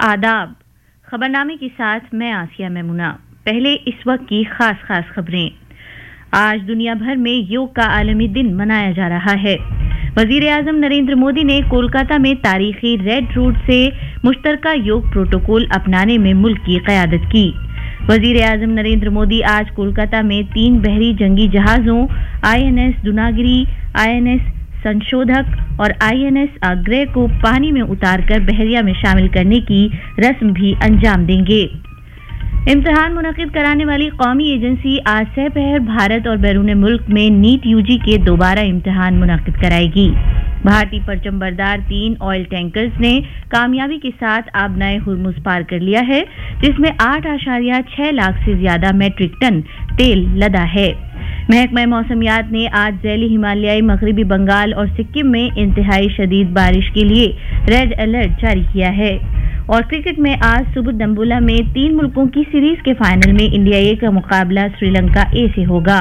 आदाब। खबरनामे के साथ मैं आसिया मेमुना। पहले इस वक्त की खास खबरें। आज दुनिया भर में योग का आलमी दिन मनाया जा रहा है। वजीर आजम नरेंद्र मोदी ने कोलकाता में तारीखी रेड रूट से मुश्तरका योग प्रोटोकॉल अपनाने में मुल्क की क़यादत की। वजीर आजम नरेंद्र मोदी आज कोलकाता में 3 बहरी जंगी जहाज़ों INS दुनागिरी, INS संशोधक और INS आग्रह को पानी में उतारकर बहरिया में शामिल करने की रस्म भी अंजाम देंगे। इम्तिहान मुनक़िद कराने वाली कौमी एजेंसी आज सहपहर भारत और बैरून मुल्क में नीट UG के दोबारा इम्तिहान मुनक़िद कराएगी। भारतीय परचम बरदार 3 ऑयल टैंकर्स ने कामयाबी के साथ आबनाए हुर्मुज़ पार कर लिया है, जिसमें 8.6 लाख से ज्यादा मेट्रिक टन तेल लदा है। महकमा मौसमियात ने आज ज़ैली हिमालयाई मगरिबी बंगाल और सिक्किम में इंतहाई शदीद बारिश के लिए रेड अलर्ट जारी किया है। और क्रिकेट में आज सुबह दम्बुला में 3 मुल्कों की सीरीज के फाइनल में इंडिया A का मुकाबला श्रीलंका A से होगा।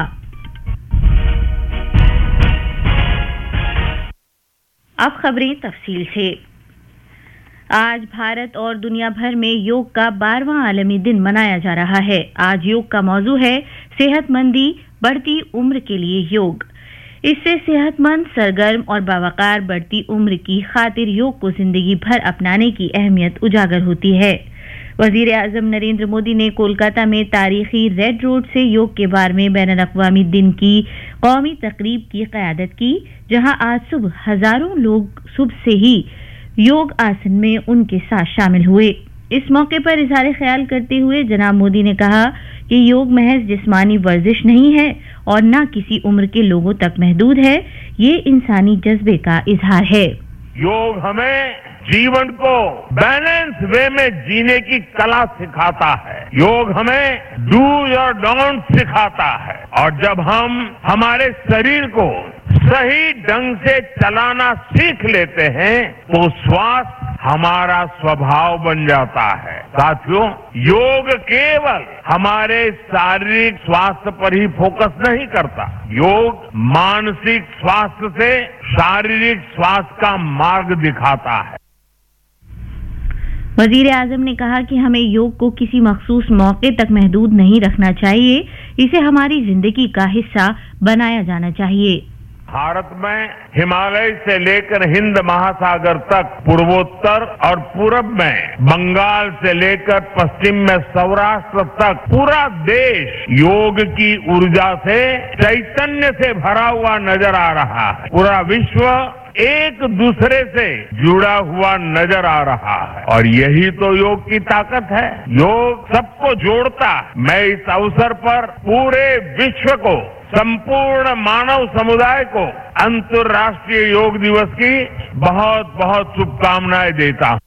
अब खबरें तफसील से। आज भारत और दुनिया भर में योग का 12वां आलमी दिन मनाया जा रहा है। आज योग का मौजू है सेहतमंदी बढ़ती उम्र के लिए योग। इससे सेहतमंद, सरगर्म और बावकार बढ़ती उम्र की खातिर योग को जिंदगी भर अपनाने की अहमियत उजागर होती है। वजीर आजम नरेंद्र मोदी ने कोलकाता में तारीखी रेड रोड से योग के बारे में बैनुल-अक़वामी दिन की कौमी तकरीब की क़यादत की, जहां आज सुबह हजारों लोग सुबह से ही योग आसन में उनके साथ शामिल हुए। इस मौके पर इज़हार ख्याल करते हुए जनाब मोदी ने कहा कि योग महज जिस्मानी वर्जिश नहीं है और न किसी उम्र के लोगों तक महदूद है, ये इंसानी जज्बे का इजहार है। योग हमें जीवन को बैलेंस वे में जीने की कला सिखाता है। योग हमें डूज और डोंट सिखाता है, और जब हम हमारे शरीर को सही ढंग से चलाना सीख लेते हैं तो स्वास्थ्य हमारा स्वभाव बन जाता है। साथियों, योग केवल हमारे शारीरिक स्वास्थ्य पर ही फोकस नहीं करता, योग मानसिक स्वास्थ्य से शारीरिक स्वास्थ्य का मार्ग दिखाता है। वजीर आजम ने कहा कि हमें योग को किसी मखसूस मौके तक महदूद नहीं रखना चाहिए, इसे हमारी जिंदगी का हिस्सा बनाया जाना चाहिए। भारत में हिमालय से लेकर हिंद महासागर तक, पूर्वोत्तर और पूरब में बंगाल से लेकर पश्चिम में सौराष्ट्र तक पूरा देश योग की ऊर्जा से, चैतन्य से भरा हुआ नजर आ रहा है। पूरा विश्व एक दूसरे से जुड़ा हुआ नजर आ रहा है, और यही तो योग की ताकत है। योग सबको जोड़ता है। मैं इस अवसर पर पूरे विश्व को, संपूर्ण मानव समुदाय को अंतर्राष्ट्रीय योग दिवस की बहुत बहुत शुभकामनाएं देता हूं।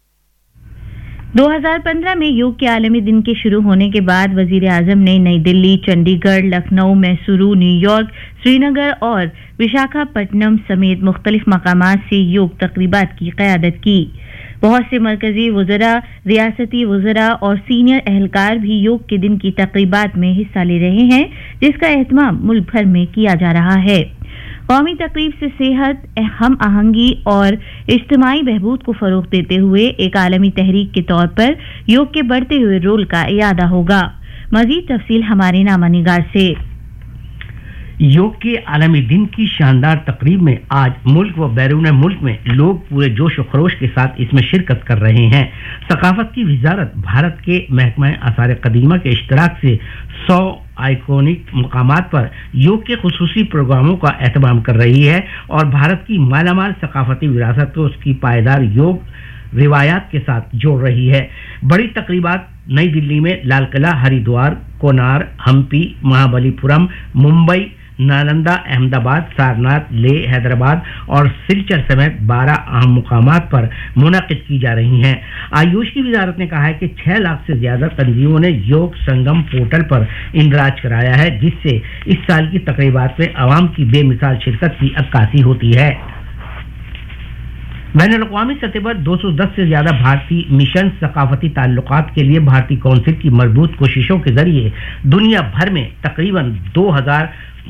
2015 में योग के आलमी दिन के शुरू होने के बाद वजीर आजम ने नई दिल्ली, चंडीगढ़, लखनऊ, मैसूरू, न्यूयॉर्क, श्रीनगर और विशाखापट्टनम समेत मुख्तलिफ मकामात से योग तकरीबात की क़यादत की। बहुत से मरकजी वज़रा, रियासती वज़रा और सीनियर एहलकार भी योग के दिन की तकरीबात में हिस्सा ले रहे हैं, जिसका एहतमाम मुल्क भर में किया जा रहा है। कौमी तकरीब से सेहत, हम आहंगी और इज्तिमाई बहबूद को फ़रोग़ देते हुए एक आलमी तहरीक के तौर पर योग के बढ़ते हुए रोल का इयादा होगा। मज़ीद तफसील हमारे नामा निगार से। योग के आलमी दिन की शानदार तकरीब में आज मुल्क व बैरून मुल्क में लोग पूरे जोश व खरोश के साथ इसमें शिरकत कर रहे हैं। सकाफत की वजारत भारत के महकमा आसार कदीमा के इश्तराक से 100 आइकॉनिक मकामात पर योग के खुसूसी प्रोग्रामों का एहतमाम कर रही है और भारत की मालामाल सकाफती विरासत को उसकी पायदार योग रिवायात के साथ जोड़ रही है। बड़ी तकरीबात नई दिल्ली में लाल किला, हरिद्वार, कोनार, हम्पी, महाबलीपुरम, मुंबई, नालंदा, अहमदाबाद, सारनाथ, लेह, हैदराबाद और सिलचर समेत 12 अहम मुकामात पर मुनक़िद की जा रही हैं। आयुष की वजारत ने कहा है कि 6 लाख से ज्यादा तंजीमों ने योग संगम पोर्टल पर इंदराज कराया है, जिससे इस साल की तकरीबात में अवाम की बेमिसाल शिरकत की अक्कासी होती है। बैनुल-अक़वामी सतह पर 210 से ज्यादा भारतीय मिशन सकाफती ताल्लुकात के लिए भारतीय कौंसिल की मजबूत कोशिशों के जरिए दुनिया भर में तकरीबन 2000